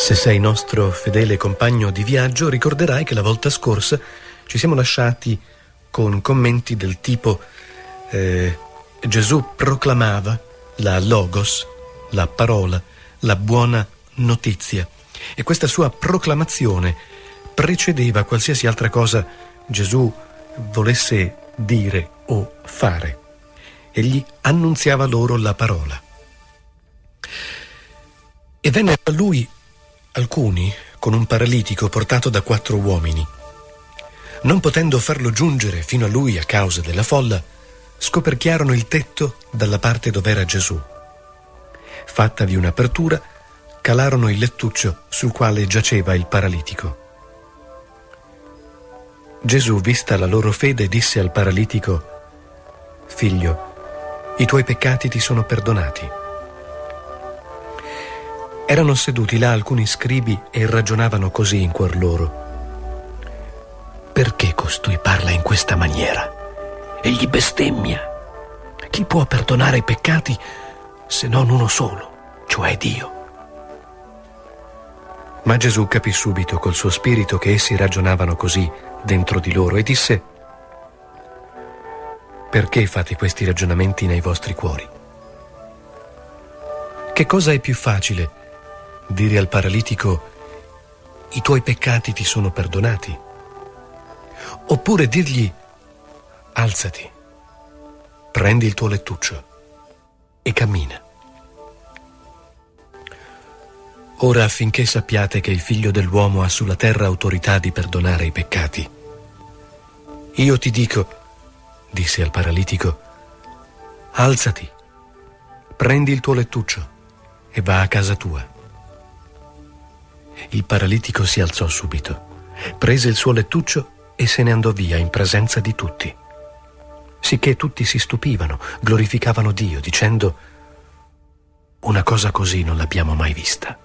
Se sei nostro fedele compagno di viaggio, ricorderai che la volta scorsa ci siamo lasciati con commenti del tipo Gesù proclamava la Logos, la parola, la buona notizia, e questa sua proclamazione precedeva qualsiasi altra cosa Gesù volesse dire o fare. Egli annunziava loro la parola. E vennero a lui alcuni con un paralitico portato da 4 uomini. Non potendo farlo giungere fino a lui a causa della folla, scoperchiarono il tetto dalla parte dov'era Gesù. Fattavi un'apertura, calarono il lettuccio sul quale giaceva il paralitico. Gesù, vista la loro fede, disse al paralitico: «Figlio, i tuoi peccati ti sono perdonati». Erano seduti là alcuni scribi e ragionavano così in cuor loro: «Perché costui parla in questa maniera? Egli bestemmia. Chi può perdonare i peccati se non uno solo, cioè Dio?» Ma Gesù capì subito col suo spirito che essi ragionavano così dentro di loro e disse: «Perché fate questi ragionamenti nei vostri cuori? Che cosa è più facile? Dire al paralitico: i tuoi peccati ti sono perdonati? Oppure dirgli: alzati, prendi il tuo lettuccio e cammina? Ora, affinché sappiate che il Figlio dell'uomo ha sulla terra autorità di perdonare i peccati, io ti dico», disse al paralitico, «alzati, prendi il tuo lettuccio e va a casa tua». Il paralitico si alzò subito, prese il suo lettuccio e se ne andò via in presenza di tutti. Sicché tutti si stupivano, glorificavano Dio, dicendo: «Una cosa così non l'abbiamo mai vista».